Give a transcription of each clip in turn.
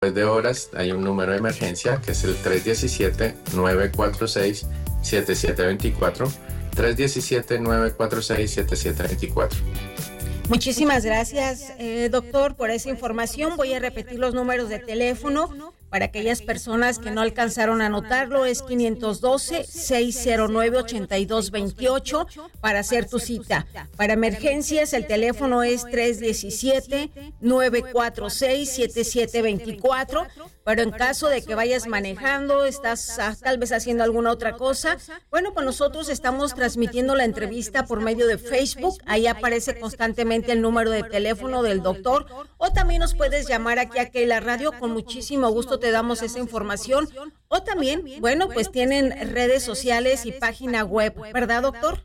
de horas hay un número de emergencia que es el 317-946-7724. 317-946-7724. Muchísimas gracias, doctor, por esa información. Voy a repetir los números de teléfono para aquellas personas que no alcanzaron a anotarlo. Es 512-609-8228 para hacer tu cita. Para emergencias, el teléfono es 317-946-7724. Pero en caso de que vayas manejando, estás tal vez haciendo alguna otra cosa, bueno, pues nosotros estamos transmitiendo la entrevista por medio de Facebook. Ahí aparece constantemente el número de teléfono del doctor, o también nos puedes llamar aquí a Keila Radio. Con muchísimo gusto te damos esa información. O también, bueno, pues tienen redes sociales y página web, ¿verdad, doctor?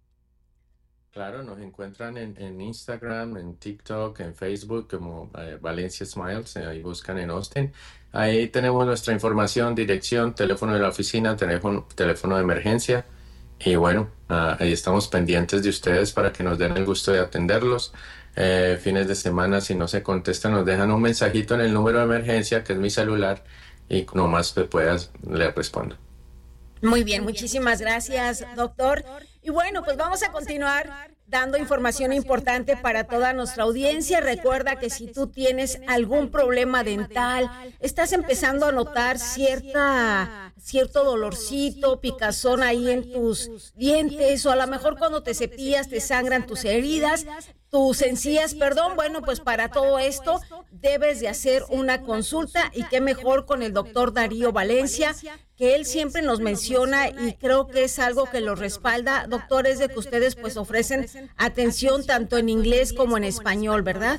Claro, nos encuentran en Instagram, en TikTok, en Facebook como Valencia Smiles, ahí buscan en Austin. Ahí tenemos nuestra información, dirección, teléfono de la oficina, teléfono de emergencia. Y bueno, ahí estamos pendientes de ustedes para que nos den el gusto de atenderlos. Fines de semana, si no se contesta, nos dejan un mensajito en el número de emergencia, que es mi celular, y nomás que puedas, le respondo. Muy bien, muchísimas gracias, doctor. Y bueno, pues vamos a continuar dando información importante para toda nuestra audiencia. Recuerda que si tú tienes algún problema dental, estás empezando a notar cierto dolorcito, picazón ahí en tus dientes, o a lo mejor cuando te cepillas te sangran tus heridas, tus encías, bueno, pues para todo esto debes de hacer una consulta, y qué mejor con el doctor Darío Valencia, que él siempre nos menciona, y creo que es algo que lo respalda, doctor, es de que ustedes pues ofrecen atención tanto en inglés como en español, ¿verdad?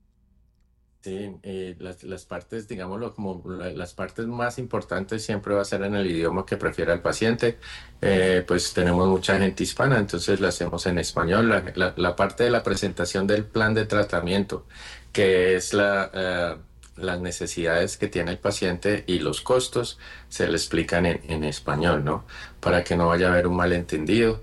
Sí, las partes, digámoslo, como las partes más importantes siempre va a ser en el idioma que prefiera el paciente. Pues tenemos mucha gente hispana, entonces la hacemos en español. La parte de la presentación del plan de tratamiento, que es las necesidades que tiene el paciente y los costos, se le explican en español, ¿no? Para que no vaya a haber un malentendido.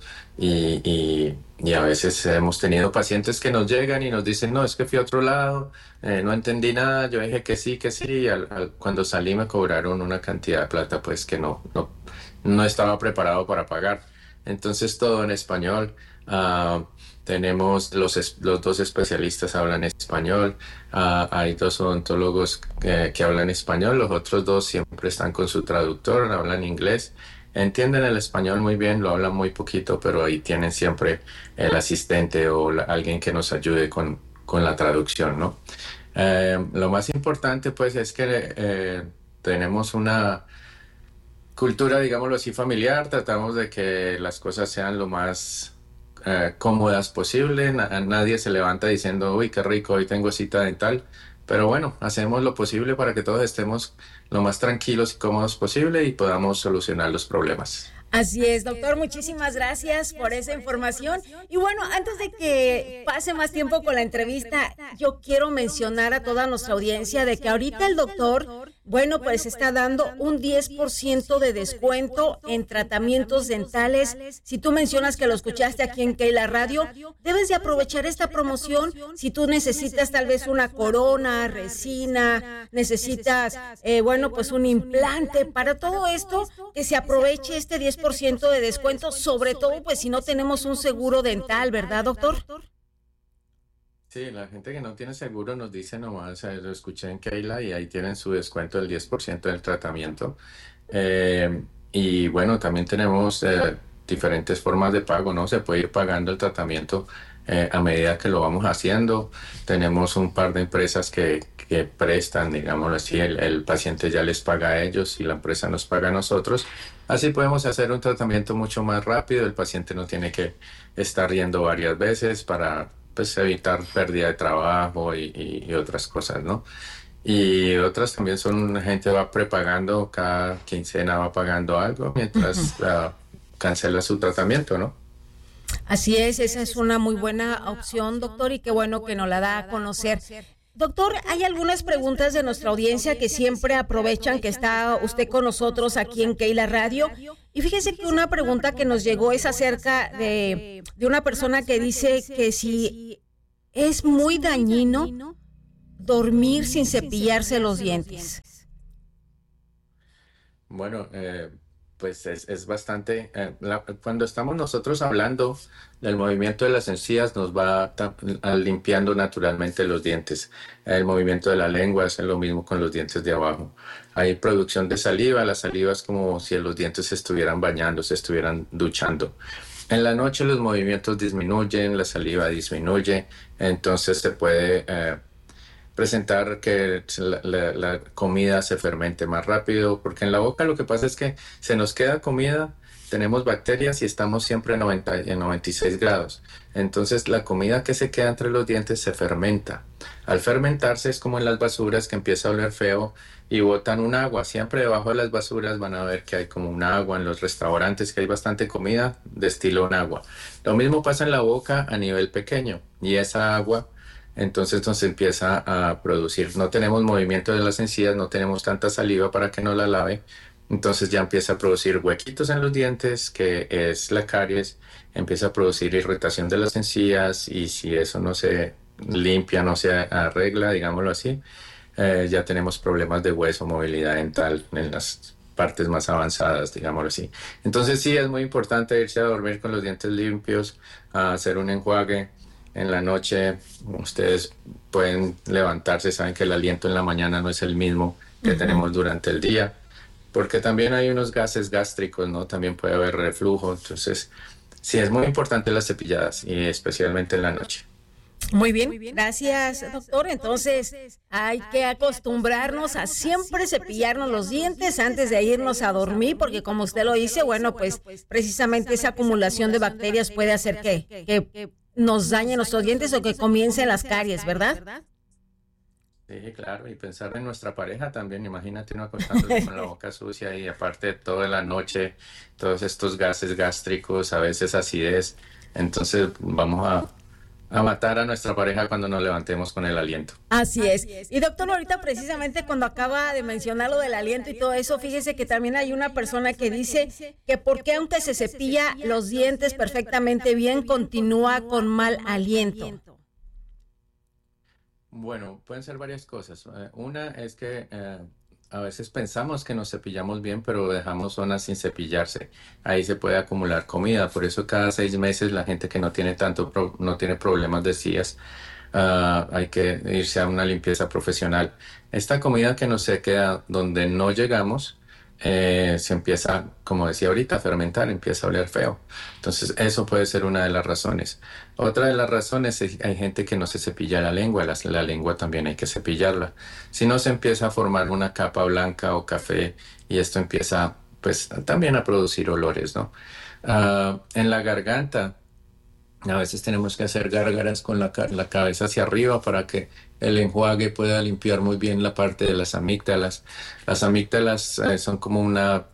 Y a veces hemos tenido pacientes que nos llegan y nos dicen, no, es que fui a otro lado, no entendí nada, yo dije que sí, y cuando salí me cobraron una cantidad de plata pues que no estaba preparado para pagar. Entonces todo en español. Tenemos los dos especialistas hablan español, hay dos odontólogos que hablan español, los otros dos siempre están con su traductor, hablan inglés. Entienden el español muy bien, lo hablan muy poquito, pero ahí tienen siempre el asistente o alguien que nos ayude con la traducción, ¿no? Lo más importante, pues, es que tenemos una cultura, digámoslo así, familiar. Tratamos de que las cosas sean lo más cómodas posible. Nadie se levanta diciendo, uy, qué rico, hoy tengo cita dental. Pero bueno, hacemos lo posible para que todos estemos lo más tranquilos y cómodos posible y podamos solucionar los problemas. Así es, doctor, muchísimas gracias por esa información. Y bueno, antes de que pase más tiempo con la entrevista, yo quiero mencionar a toda nuestra audiencia de que ahorita el doctor, bueno, pues está dando un 10% de descuento en tratamientos dentales. Si tú mencionas que lo escuchaste aquí en Keila Radio, debes de aprovechar esta promoción. Si tú necesitas tal vez una corona, resina, necesitas, bueno, pues un implante, para todo esto, que se aproveche este 10% de descuento, sobre todo pues si no tenemos un seguro dental, ¿verdad, doctor? Sí, la gente que no tiene seguro nos dice nomás, lo escuché en Keila y ahí tienen su descuento del 10% del tratamiento. Y bueno, también tenemos diferentes formas de pago, ¿no? Se puede ir pagando el tratamiento a medida que lo vamos haciendo. Tenemos un par de empresas que prestan, digámoslo así, el paciente ya les paga a ellos y la empresa nos paga a nosotros. Así podemos hacer un tratamiento mucho más rápido, el paciente no tiene que estar yendo varias veces para pues, evitar pérdida de trabajo y otras cosas, ¿no? Y otras también son, la gente va prepagando, cada quincena va pagando algo mientras cancela su tratamiento, ¿no? Así es, esa es una muy buena opción, doctor, y qué bueno que nos la da a conocer. Doctor, hay algunas preguntas de nuestra audiencia que siempre aprovechan que está usted con nosotros aquí en Keila Radio. Y fíjese que una pregunta que nos llegó es acerca de una persona que dice que si es muy dañino dormir sin cepillarse los dientes? Bueno, pues es bastante, cuando estamos nosotros hablando del movimiento de las encías nos va limpiando naturalmente los dientes. El movimiento de la lengua es lo mismo con los dientes de abajo. Hay producción de saliva, la saliva es como si los dientes se estuvieran bañando, se estuvieran duchando. En la noche los movimientos disminuyen, la saliva disminuye, entonces se puede presentar que la comida se fermente más rápido, porque en la boca lo que pasa es que se nos queda comida, tenemos bacterias y estamos siempre en 96 grados. Entonces la comida que se queda entre los dientes se fermenta. Al fermentarse es como en las basuras que empieza a oler feo y botan un agua. Siempre debajo de las basuras van a ver que hay como un agua. En los restaurantes que hay bastante comida, destila un agua. Lo mismo pasa en la boca a nivel pequeño y esa agua entonces nos empieza a producir, no tenemos movimiento de las encías, no tenemos tanta saliva para que no la lave, entonces ya empieza a producir huequitos en los dientes, que es la caries, empieza a producir irritación de las encías y si eso no se limpia, no se arregla, digámoslo así, ya tenemos problemas de hueso, movilidad dental en las partes más avanzadas, digámoslo así. Entonces sí, es muy importante irse a dormir con los dientes limpios, a hacer un enjuague. En la noche ustedes pueden levantarse, saben que el aliento en la mañana no es el mismo que tenemos durante el día, porque también hay unos gases gástricos, ¿no? También puede haber reflujo, entonces sí es muy importante las cepilladas y especialmente en la noche. Muy bien, gracias, doctor. Entonces, hay que acostumbrarnos a siempre cepillarnos los dientes antes de irnos a dormir, porque como usted lo dice, bueno, pues precisamente esa acumulación de bacterias puede hacer que nos dañen nuestros dientes o que comiencen las caries, ¿verdad? Sí, claro, y pensar en nuestra pareja también, imagínate uno acostándose con la boca sucia y aparte toda la noche, todos estos gases gástricos, a veces acidez, entonces vamos a matar a nuestra pareja cuando nos levantemos con el aliento. Así es. Y doctor, ahorita precisamente cuando acaba de mencionar lo del aliento y todo eso, fíjese que también hay una persona que dice que por qué aunque se cepilla los dientes perfectamente bien, continúa con mal aliento. Bueno, pueden ser varias cosas. Una es que a veces pensamos que nos cepillamos bien, pero dejamos zonas sin cepillarse. Ahí se puede acumular comida. Por eso cada 6 meses la gente que no tiene no tiene problemas de encías, hay que irse a una limpieza profesional. Esta comida que nos se queda donde no llegamos, se empieza, como decía ahorita, a fermentar, empieza a oler feo. Entonces, eso puede ser una de las razones. Otra de las razones es hay gente que no se cepilla la lengua, la lengua también hay que cepillarla. Si no, se empieza a formar una capa blanca o café y esto empieza, pues, también a producir olores, ¿no? En la garganta, a veces tenemos que hacer gárgaras con la cabeza hacia arriba para que el enjuague pueda limpiar muy bien la parte de las amígdalas. Las amígdalas son como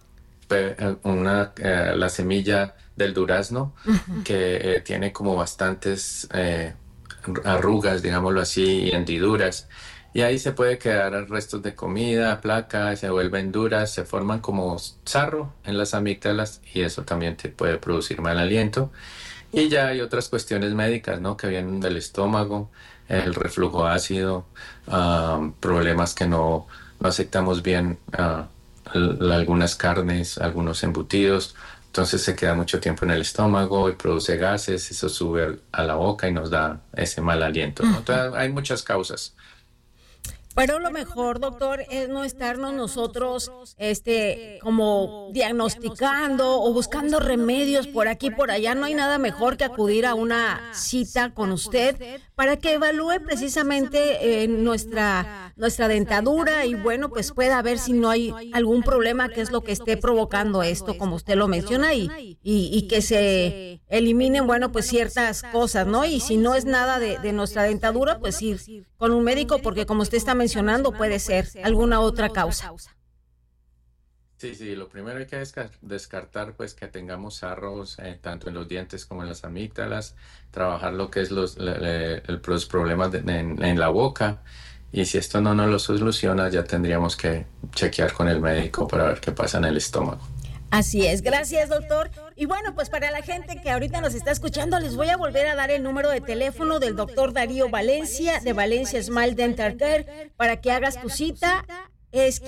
la semilla del durazno que tiene como bastantes arrugas, digámoslo así, y hendiduras. Y ahí se puede quedar restos de comida, placa, se vuelven duras, se forman como sarro en las amígdalas y eso también te puede producir mal aliento. Y ya hay otras cuestiones médicas, ¿no? Que vienen del estómago, el reflujo ácido, problemas que no aceptamos bien algunas carnes, algunos embutidos. Entonces se queda mucho tiempo en el estómago y produce gases, eso sube a la boca y nos da ese mal aliento, ¿no? Entonces, hay muchas causas. Pero lo mejor, doctor, es no estarnos nosotros, como diagnosticando o buscando remedios por aquí y por allá. No hay nada mejor que acudir a una cita con usted para que evalúe precisamente nuestra dentadura y bueno, pues pueda ver si no hay algún problema que es lo que esté provocando esto, como usted lo menciona, y que se eliminen, bueno, pues ciertas cosas, ¿no? Y si no es nada de nuestra dentadura, pues ir con un médico, porque como usted está mencionando, puede ser alguna otra causa. Sí, lo primero hay que descartar pues que tengamos sarros tanto en los dientes como en las amígdalas, trabajar lo que es los problemas en la boca y si esto no nos lo soluciona ya tendríamos que chequear con el médico para ver qué pasa en el estómago. Así es, gracias doctor. Y bueno, pues para la gente que ahorita nos está escuchando, les voy a volver a dar el número de teléfono del doctor Darío Valencia, de Valencia Smile Dental Care, para que hagas tu cita. Es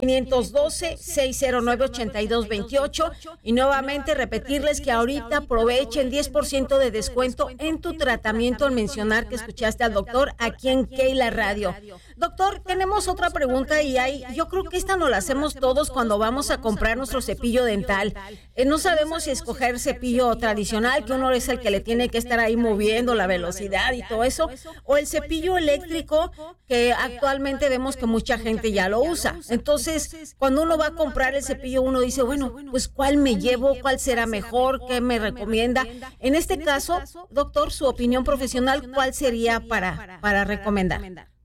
512-609-8228 y nuevamente repetirles que ahorita aprovechen 10% de descuento en tu tratamiento al mencionar que escuchaste al doctor aquí en Keila Radio. Doctor, tenemos otra pregunta y yo creo que esta nos la hacemos todos cuando vamos a comprar nuestro cepillo dental. No sabemos si escoger cepillo tradicional, que uno es el que le tiene que estar ahí moviendo la velocidad y todo eso, o el cepillo eléctrico que actualmente vemos que mucha gente ya lo usa. Entonces, cuando uno va a comprar el cepillo, uno dice, bueno, pues ¿cuál me llevo? ¿Cuál será mejor? ¿Qué me recomienda? En este caso, doctor, su opinión profesional, ¿cuál sería para recomendar?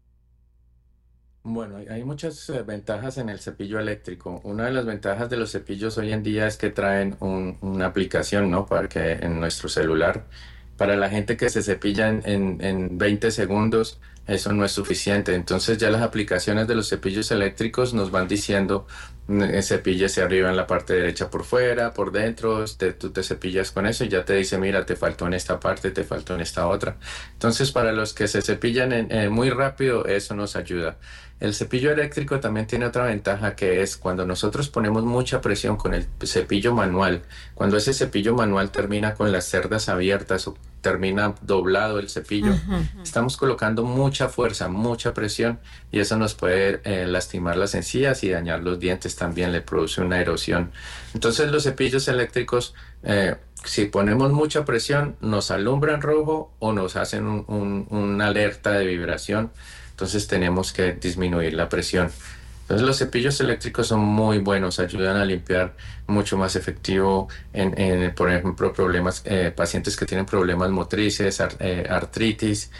Bueno, hay muchas ventajas en el cepillo eléctrico. Una de las ventajas de los cepillos hoy en día es que traen una aplicación, ¿no? Para que en nuestro celular, para la gente que se cepilla en 20 segundos, eso no es suficiente. Entonces ya las aplicaciones de los cepillos eléctricos nos van diciendo, cepíllese arriba en la parte derecha por fuera, por dentro, tú te cepillas con eso y ya te dice, mira, te faltó en esta parte, te faltó en esta otra. Entonces para los que se cepillan muy rápido, eso nos ayuda. El cepillo eléctrico también tiene otra ventaja, que es cuando nosotros ponemos mucha presión con el cepillo manual, cuando ese cepillo manual termina con las cerdas abiertas o termina doblado el cepillo, estamos colocando mucha fuerza, mucha presión y eso nos puede lastimar las encías y dañar los dientes también, le produce una erosión. Entonces los cepillos eléctricos, si ponemos mucha presión, nos alumbran rojo o nos hacen una alerta de vibración. Entonces tenemos que disminuir la presión. Entonces los cepillos eléctricos son muy buenos, ayudan a limpiar mucho más efectivo por ejemplo, pacientes que tienen problemas motrices, artritis.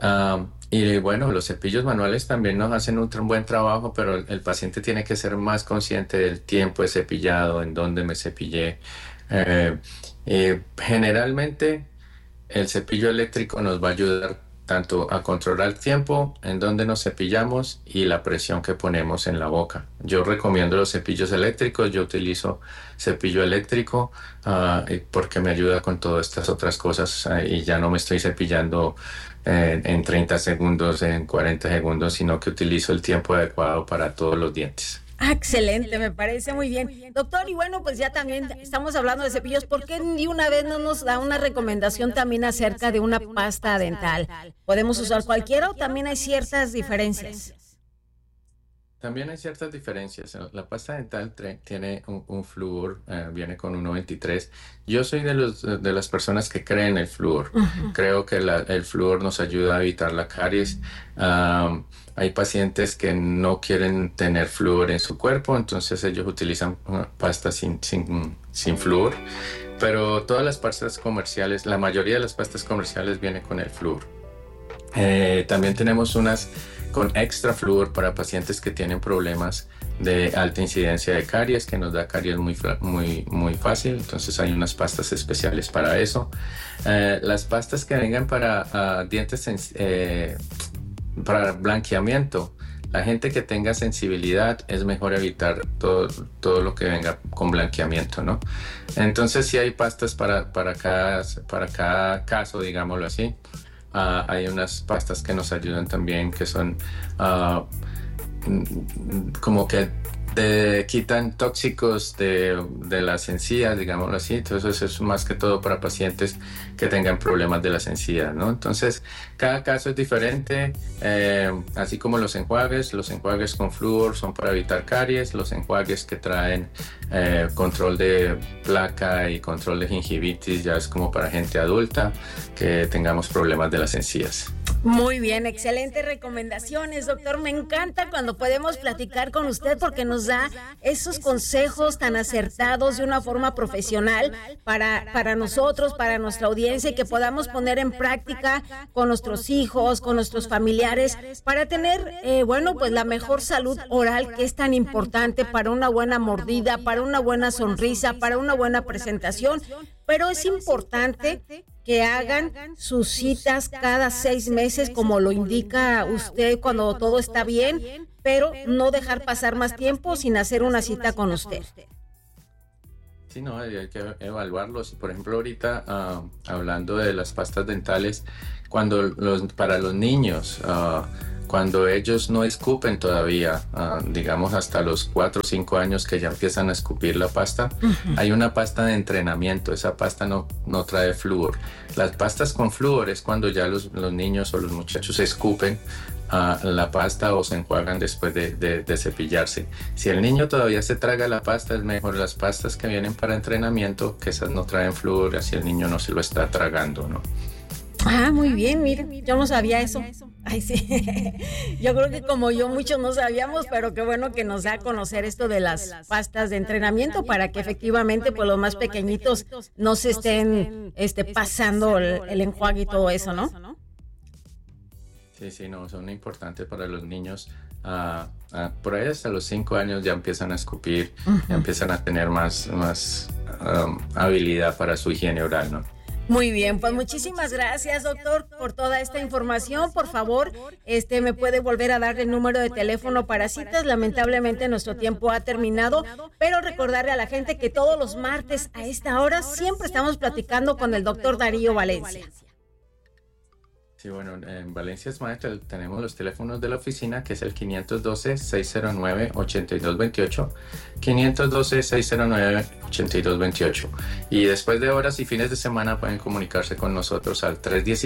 Y bueno, los cepillos manuales también nos hacen un buen trabajo, pero el paciente tiene que ser más consciente del tiempo de cepillado, en dónde me cepillé. Generalmente el cepillo eléctrico nos va a ayudar tanto a controlar el tiempo en donde nos cepillamos y la presión que ponemos en la boca. Yo recomiendo los cepillos eléctricos, yo utilizo cepillo eléctrico porque me ayuda con todas estas otras cosas y ya no me estoy cepillando en 30 segundos, en 40 segundos, sino que utilizo el tiempo adecuado para todos los dientes. Excelente, me parece muy bien. Doctor, y bueno, pues ya también estamos hablando de cepillos. ¿Por qué ni una vez no nos da una recomendación también acerca de una pasta dental? ¿Podemos usar cualquiera o también hay ciertas diferencias? También hay ciertas diferencias. La pasta dental tiene un flúor, viene con 1,23. Yo soy de las personas que creen el flúor. Creo que el flúor nos ayuda a evitar la caries. Hay pacientes que no quieren tener flúor en su cuerpo, entonces ellos utilizan pasta sin flúor. Pero todas las pastas comerciales, la mayoría de las pastas comerciales vienen con el flúor. También tenemos unas con extra flúor para pacientes que tienen problemas de alta incidencia de caries, que nos da caries muy fácil. Entonces hay unas pastas especiales para eso. Las pastas que vengan para dientes para blanqueamiento, la gente que tenga sensibilidad es mejor evitar todo lo que venga con blanqueamiento, ¿no? Entonces sí hay pastas para cada caso, digámoslo así. Hay unas pastas que nos ayudan también, que son como que quitan tóxicos de las encías, digámoslo así. Entonces es más que todo para pacientes que tengan problemas de las encías, ¿no? Entonces cada caso es diferente, así como los enjuagues con flúor son para evitar caries, los enjuagues que traen control de placa y control de gingivitis ya es como para gente adulta que tengamos problemas de las encías. Muy bien, excelentes recomendaciones, doctor. Me encanta cuando podemos platicar con usted porque nos da esos consejos tan acertados de una forma profesional para nosotros, para nuestra audiencia, y que podamos poner en práctica con nuestros hijos, con nuestros familiares, para tener, pues la mejor salud oral, que es tan importante para una buena mordida, para una buena sonrisa, para una buena presentación. Pero es importante que hagan sus citas cada 6 meses, como lo indica usted, cuando todo está bien, pero no dejar pasar más tiempo sin hacer una cita con usted. Sí, no, hay que evaluarlos. Por ejemplo, ahorita hablando de las pastas dentales, para los niños, cuando ellos no escupen todavía, digamos hasta los 4 o 5 años que ya empiezan a escupir la pasta, hay una pasta de entrenamiento. Esa pasta no trae flúor. Las pastas con flúor es cuando ya los niños o los muchachos escupen la pasta o se enjuagan después de cepillarse. Si el niño todavía se traga la pasta, es mejor las pastas que vienen para entrenamiento, que esas no traen flúor, así el niño no se lo está tragando, ¿no? Muy bien, miren, yo no sabía eso. Ay, sí. Yo creo que como yo muchos no sabíamos, pero qué bueno que nos da a conocer esto de las pastas de entrenamiento para que efectivamente pues los más pequeñitos no se estén pasando el enjuague y todo eso, ¿no? Sí, no, son importantes para los niños. Por ahí hasta los 5 años ya empiezan a escupir, ya empiezan a tener más habilidad para su higiene oral, ¿no? Muy bien, pues muchísimas gracias, doctor, por toda esta información. Por favor, me puede volver a dar el número de teléfono para citas. Lamentablemente nuestro tiempo ha terminado, pero recordarle a la gente que todos los martes a esta hora siempre estamos platicando con el doctor Darío Valencia. Sí, bueno, en Valencia Smile tenemos los teléfonos de la oficina, que es el 512-609-8228, 512-609-8228. Y después de horas y fines de semana pueden comunicarse con nosotros al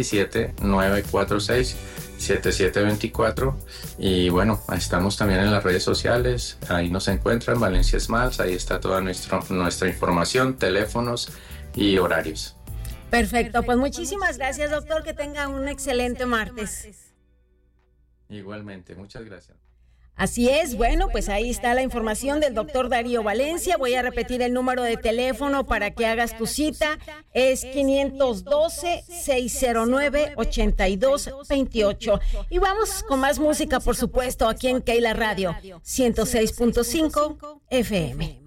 317-946-7724. Y bueno, estamos también en las redes sociales, ahí nos encuentran, Valencia Smiles, ahí está toda nuestra información, teléfonos y horarios. Perfecto, pues muchísimas gracias, doctor, que tenga un excelente martes. Igualmente, muchas gracias. Así es, bueno, pues ahí está la información del doctor Darío Valencia. Voy a repetir el número de teléfono para que hagas tu cita. Es 512-609-8228. Y vamos con más música, por supuesto, aquí en Keila Radio 106.5 FM.